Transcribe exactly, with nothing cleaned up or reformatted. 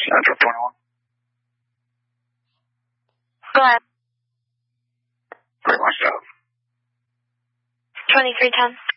Central twenty-one. Go ahead. Pretty much so. twenty-three ten.